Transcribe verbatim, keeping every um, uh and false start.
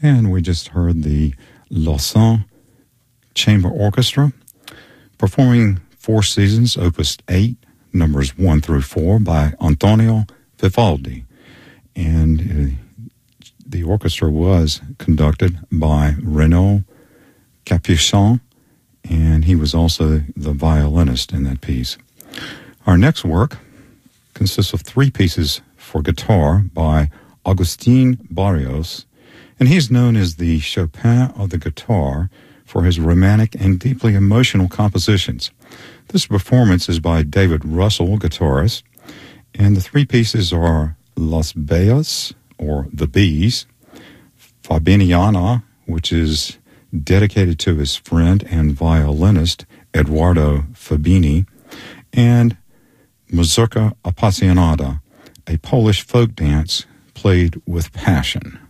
And we just heard the Lausanne Chamber Orchestra performing Four Seasons, Opus eight, numbers one through four by Antonio Vivaldi. And uh, the orchestra was conducted by Renaud Capuçon, and he was also the violinist in that piece. Our next work consists of three pieces for guitar by Agustin Barrios, and he's known as the Chopin of the guitar for his romantic and deeply emotional compositions. This performance is by David Russell, guitarist, and the three pieces are Las Bellas, or The Bees, Fabiniana, which is dedicated to his friend and violinist Eduardo Fabini, and Mazurka Appassionata, a Polish folk dance played with passion.